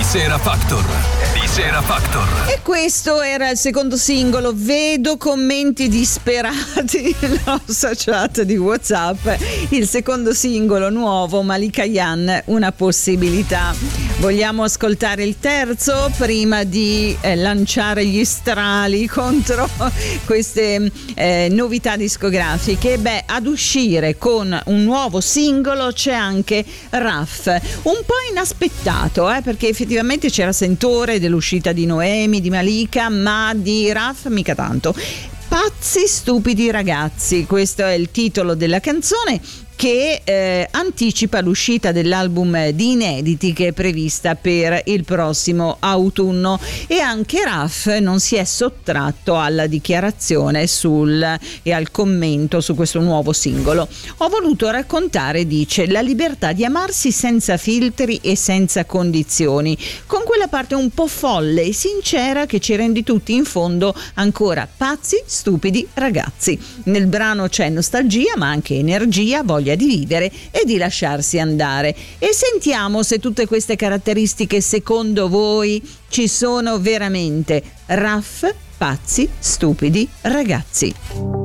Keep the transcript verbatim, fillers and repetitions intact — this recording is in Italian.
Sera Factor. Di Sera Factor. E questo era il secondo singolo. Vedo commenti disperati nella nostra chat di WhatsApp. Il secondo singolo nuovo, Malika Yan, Una possibilità. Vogliamo ascoltare il terzo prima di eh, lanciare gli strali contro queste eh, novità discografiche? Beh, ad uscire con un nuovo singolo c'è anche Raf, un po' inaspettato, eh, perché effettivamente c'era sentore dell'uscita di Noemi, di Malika, ma di Raf mica tanto. Pazzi stupidi ragazzi, questo è il titolo della canzone, che eh, anticipa l'uscita dell'album di inediti che è prevista per il prossimo autunno. E anche Raf non si è sottratto alla dichiarazione sul e al commento su questo nuovo singolo. Ho voluto raccontare, dice, la libertà di amarsi senza filtri e senza condizioni, con quella parte un po' folle e sincera che ci rende tutti in fondo ancora pazzi, stupidi ragazzi. Nel brano c'è nostalgia ma anche energia, voglia di vivere e di lasciarsi andare. E sentiamo se tutte queste caratteristiche secondo voi ci sono veramente. Raf, pazzi, stupidi ragazzi.